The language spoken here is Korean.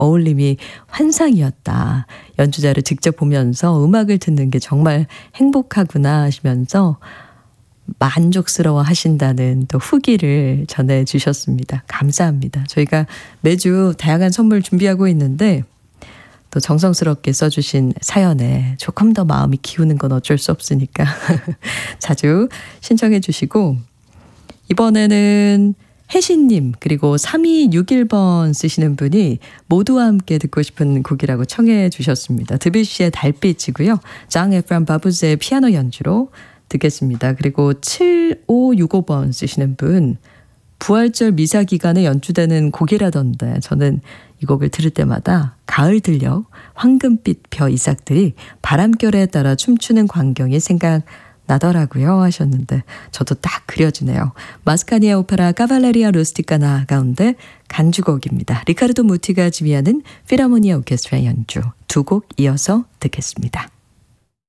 어울림이 환상이었다. 연주자를 직접 보면서 음악을 듣는 게 정말 행복하구나 하시면서 만족스러워 하신다는 또 후기를 전해주셨습니다. 감사합니다. 저희가 매주 다양한 선물 준비하고 있는데 또 정성스럽게 써주신 사연에 조금 더 마음이 기우는 건 어쩔 수 없으니까 자주 신청해 주시고 이번에는 혜신님 그리고 3261번 쓰시는 분이 모두와 함께 듣고 싶은 곡이라고 청해 주셨습니다. 드뷔시의 달빛이고요. 장 에프람 바부즈의 피아노 연주로 듣겠습니다. 그리고 7565번 쓰시는 분 부활절 미사 기간에 연주되는 곡이라던데 저는 이 곡을 들을 때마다 가을 들녘 황금빛 벼 이삭들이 바람결에 따라 춤추는 광경이 생각나더라고요 하셨는데 저도 딱 그려지네요. 마스카니아 오페라 카발레리아 루스티카나 가운데 간주곡입니다. 리카르도 무티가 지휘하는 필하모니아 오케스트라 연주 두 곡 이어서 듣겠습니다.